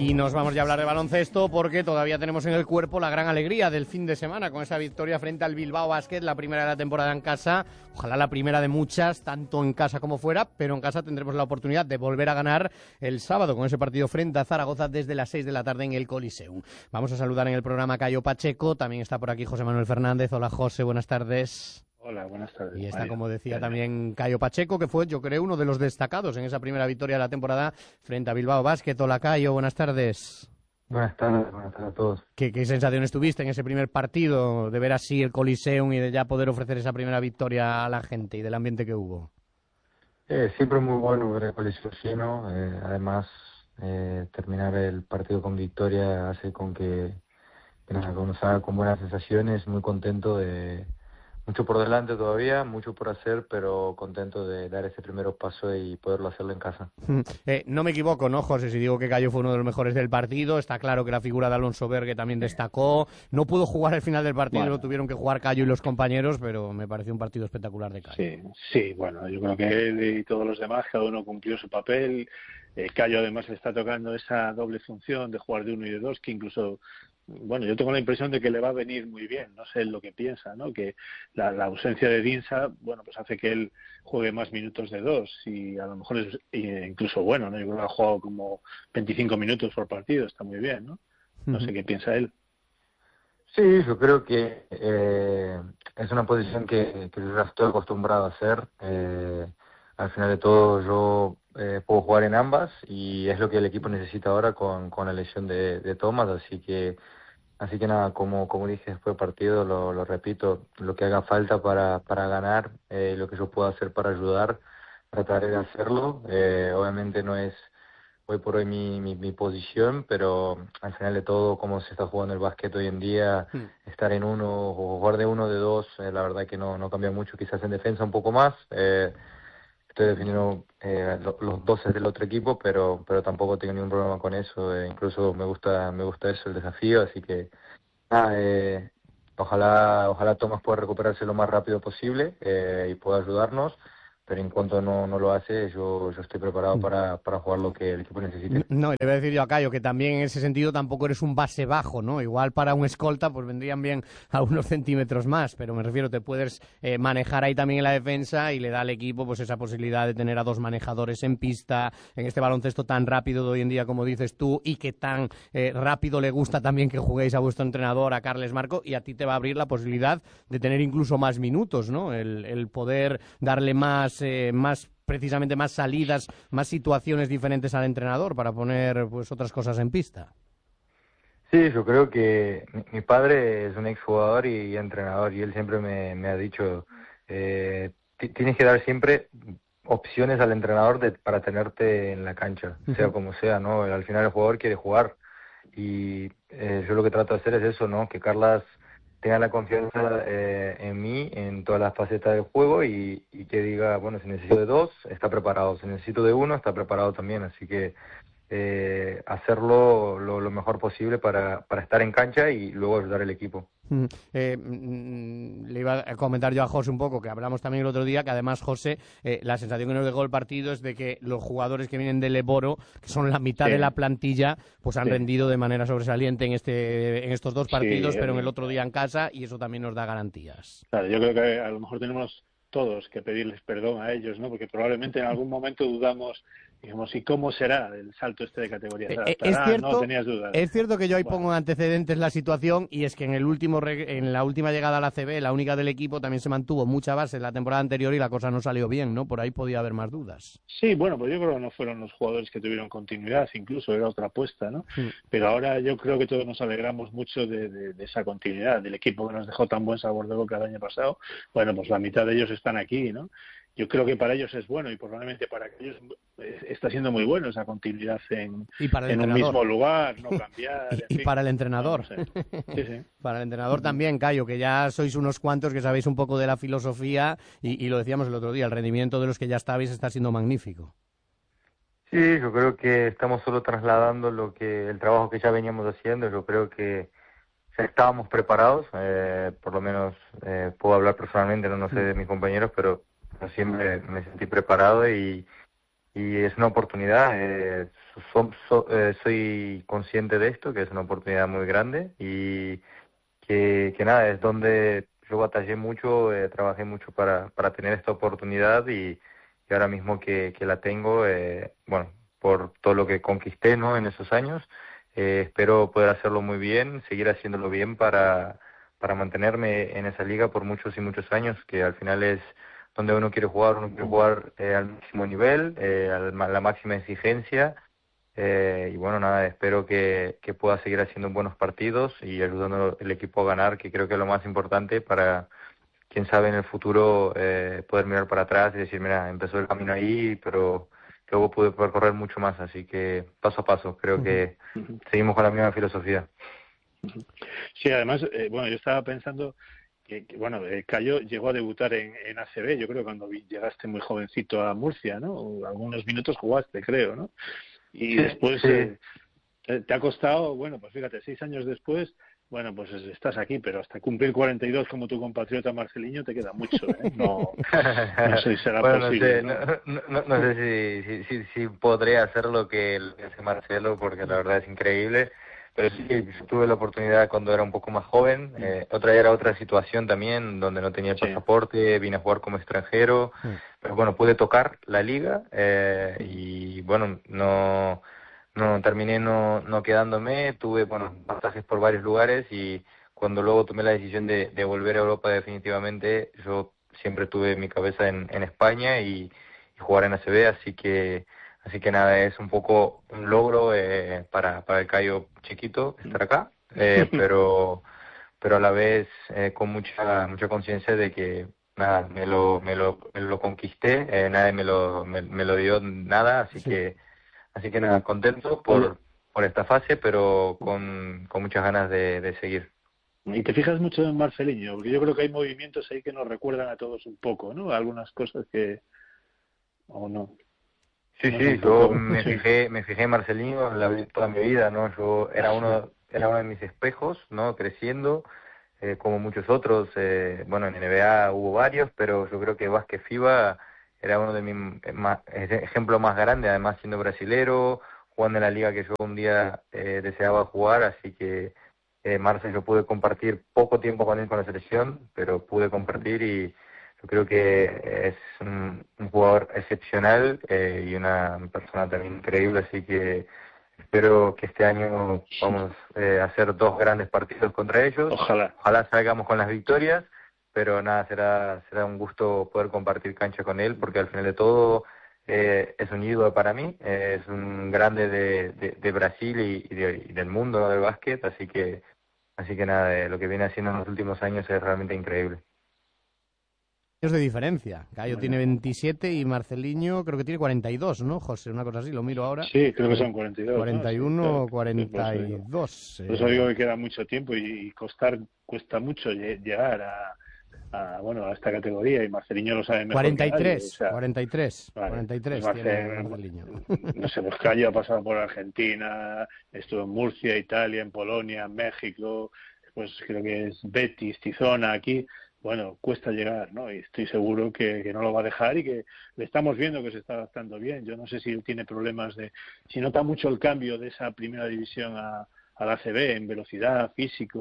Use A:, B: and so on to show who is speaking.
A: Y nos vamos ya a hablar de baloncesto porque todavía tenemos en el cuerpo la gran alegría del fin de semana con esa victoria frente al Bilbao Basket, la primera de la temporada en casa, ojalá la primera de muchas, tanto en casa como fuera, pero en casa tendremos la oportunidad de volver a ganar el sábado con ese partido frente a Zaragoza desde las 6 de la tarde en el Coliseum. Vamos a saludar en el programa a Cayo Pacheco, también está por aquí José Manuel Fernández. Hola José, buenas tardes.
B: Hola, buenas tardes.
A: Y está,
B: Mario.
A: como decía también Cayo Pacheco, que fue, yo creo, uno de los destacados en esa primera victoria de la temporada frente a Bilbao Basket. Hola Cayo, buenas tardes.
C: Buenas tardes a todos.
A: ¿Qué sensaciones tuviste en ese primer partido de ver así el Coliseum y de ya poder ofrecer esa primera victoria a la gente y del ambiente que hubo?
C: Siempre muy bueno ver el Coliseum lleno. Además, terminar el partido con victoria hace con que nos haga con buenas sensaciones. Muy contento de... Mucho por delante todavía, mucho por hacer, pero contento de dar ese primer paso y poderlo hacerlo en casa.
A: No me equivoco, ¿no, José? Si digo que Cayo fue uno de los mejores del partido, está claro que la figura de Alonso Bergue también destacó. No pudo jugar al final del partido, lo tuvieron que jugar Cayo y los compañeros, pero me pareció un partido espectacular de Cayo.
B: Sí, bueno, yo creo que él y todos los demás, cada uno cumplió su papel. Cayo además le está tocando esa doble función de jugar de uno y de dos, que incluso... Bueno, yo tengo la impresión de que le va a venir muy bien, no sé lo que piensa, ¿no? Que la ausencia de Dinsa, bueno, pues hace que él juegue más minutos de dos y a lo mejor es incluso bueno, ¿no? Yo creo que ha jugado como 25 minutos por partido, está muy bien, ¿no? No sé qué piensa él.
C: Sí, yo creo que es una posición que yo ya estoy acostumbrado a hacer. Al final de todo yo puedo jugar en ambas y es lo que el equipo necesita ahora con la lesión de Thomas, así que nada, como dije después del partido, lo repito, lo que haga falta para ganar, lo que yo pueda hacer para ayudar, trataré de hacerlo. Obviamente no es hoy por hoy mi posición, pero al final de todo, como se está jugando el básquet hoy en día, estar en uno o jugar de uno o de dos, la verdad que no cambia mucho, quizás en defensa un poco más. Estoy definiendo los 12 del otro equipo, pero tampoco tengo ningún problema con eso. Incluso me gusta eso, el desafío, así que nada, ojalá Tomás pueda recuperarse lo más rápido posible y pueda ayudarnos. Pero en cuanto no lo hace, yo estoy preparado para jugar lo que el equipo necesite.
A: No, le voy a decir yo a Cayo que también en ese sentido tampoco eres un base bajo, ¿no? Igual para un escolta pues vendrían bien a unos centímetros más, pero me refiero, te puedes manejar ahí también en la defensa y le da al equipo pues esa posibilidad de tener a dos manejadores en pista, en este baloncesto tan rápido de hoy en día como dices tú y que tan rápido le gusta también que juguéis a vuestro entrenador, a Carles Marco, y a ti te va a abrir la posibilidad de tener incluso más minutos, ¿no? El poder darle más precisamente más salidas, más situaciones diferentes al entrenador para poner pues otras cosas en pista.
C: Sí, yo creo que mi padre es un exjugador y entrenador y él siempre me ha dicho, tienes que dar siempre opciones al entrenador para tenerte en la cancha, sea como sea, ¿no? Al final el jugador quiere jugar y yo lo que trato de hacer es eso, ¿no? Que Carlas tenga la confianza en mí, en todas las facetas del juego y que diga, bueno, si necesito de dos, está preparado, si necesito de uno, está preparado también, así que hacerlo lo mejor posible para estar en cancha y luego ayudar al equipo.
A: Le iba a comentar yo a José un poco, que hablamos también el otro día, que además José, la sensación que nos dejó el partido es de que los jugadores que vienen del Eboro, que son la mitad de la plantilla, pues han rendido de manera sobresaliente en estos dos partidos, pero en el otro día en casa, y eso también nos da garantías.
B: Claro, yo creo que a lo mejor tenemos todos que pedirles perdón a ellos, ¿no? Porque probablemente en algún momento dudamos, digamos, ¿y cómo será el salto este de categoría?
A: Es cierto,
B: no tenías dudas.
A: es cierto que yo ahí pongo en antecedentes la situación, y es que en la última llegada a la ACB, la única del equipo, también se mantuvo mucha base en la temporada anterior y la cosa no salió bien, ¿no? Por ahí podía haber más dudas.
B: Sí, bueno, pues yo creo que no fueron los jugadores que tuvieron continuidad, incluso era otra apuesta, ¿no? Pero ahora yo creo que todos nos alegramos mucho de esa continuidad, del equipo que nos dejó tan buen sabor de boca el año pasado. Bueno, pues la mitad de ellos están aquí, ¿no? Yo creo que para ellos es bueno y probablemente para ellos está siendo muy bueno esa continuidad en un mismo lugar, no cambiar.
A: Y para el entrenador.
B: No sé. Sí.
A: Para el entrenador también, Cayo, que ya sois unos cuantos que sabéis un poco de la filosofía y lo decíamos el otro día, el rendimiento de los que ya estabais está siendo magnífico.
C: Sí, yo creo que estamos solo trasladando el trabajo que ya veníamos haciendo. Yo creo que ya estábamos preparados, por lo menos puedo hablar personalmente, no sé de mis compañeros, pero siempre me sentí preparado y es una oportunidad. soy consciente de esto, que es una oportunidad muy grande y que nada, es donde yo batallé mucho, trabajé mucho para tener esta oportunidad y ahora mismo que la tengo, bueno, por todo lo que conquisté, ¿no? En esos años, espero poder hacerlo muy bien, seguir haciéndolo bien para mantenerme en esa liga por muchos y muchos años, que al final es donde uno quiere jugar al máximo nivel, la máxima exigencia. Y bueno, nada, espero que pueda seguir haciendo buenos partidos y ayudando al equipo a ganar, que creo que es lo más importante para, quién sabe, en el futuro poder mirar para atrás y decir, mira, empezó el camino ahí, pero luego pude poder correr mucho más. Así que paso a paso, creo que seguimos con la misma filosofía.
B: Sí, además, bueno, yo estaba pensando bueno, Cayo llegó a debutar en ACB, yo creo, cuando llegaste muy jovencito a Murcia, ¿no? Algunos minutos jugaste, creo, ¿no? Y
C: Sí,
B: después
C: sí.
B: te ha costado, bueno, pues fíjate, 6 años después, bueno, pues estás aquí, pero hasta cumplir 42 como tu compatriota Marceliño te queda mucho, ¿eh? No, no sé si será
C: Bueno,
B: posible,
C: no
B: ¿no?
C: sé, no sé si podré hacer lo que hace Marcelo, porque la verdad es increíble. Pero sí, yo tuve la oportunidad cuando era un poco más joven. Era otra situación también, donde no tenía el
B: Sí.
C: pasaporte, vine a jugar como extranjero. Pero bueno, pude tocar la liga y bueno, no terminé no quedándome. Tuve, bueno, pasajes por varios lugares y cuando luego tomé la decisión de volver a Europa definitivamente, yo siempre tuve mi cabeza en España y jugar en ACB, así que nada, es un poco un logro para el Cayo chiquito estar acá, pero a la vez con mucha conciencia de que nada, me lo conquisté, nadie me lo dio nada, así que nada, contento por esta fase, pero con muchas ganas de seguir.
B: Y te fijas mucho en Marceliño, porque yo creo que hay movimientos ahí que nos recuerdan a todos un poco, ¿no? Algunas cosas que... ¿O no?
C: Sí,
B: No es
C: sí,
B: un
C: yo
B: poco... Sí.
C: me fijé en Marcelino toda mi vida, ¿no? Yo era uno de mis espejos, ¿no? Creciendo, como muchos otros. Bueno, en NBA hubo varios, pero yo creo que Vázquez FIBA era uno de mis ejemplos más grandes, además siendo brasilero, jugando en la liga que yo un día deseaba jugar, así que Marcel, yo pude compartir poco tiempo con él con la selección, pero pude compartir y yo creo que es un jugador excepcional y una persona también increíble, así que espero que este año vamos a hacer 2 grandes partidos contra ellos.
B: Ojalá.
C: Ojalá salgamos con las victorias, pero nada, será un gusto poder compartir cancha con él, porque al final de todo es un ídolo para mí, es un grande de Brasil y del mundo, ¿no? Del básquet, así que nada, lo que viene haciendo en los últimos años es realmente increíble.
A: Años de diferencia. Cayo tiene 27 y Marceliño creo que tiene 42, ¿no, José? Una cosa así, lo miro ahora.
B: Sí, creo que son 42, ¿no? Sí,
A: 41
B: claro.
A: o 42.
B: Por eso digo que queda mucho tiempo y cuesta mucho llegar bueno, a esta categoría y Marceliño lo sabe mejor que nadie. O
A: 43,
B: sea,
A: 43,
B: vale, pues
A: 43 tiene Marceliño.
B: no sé, pues Cayo ha pasado por Argentina, estuvo en Murcia, Italia, en Polonia, en México, pues creo que es Betis, Tizona, aquí. Bueno, cuesta llegar, ¿no? Y estoy seguro que no lo va a dejar y que le estamos viendo que se está adaptando bien. Yo no sé si él tiene problemas si nota mucho el cambio de esa primera división a la ACB en velocidad, físico.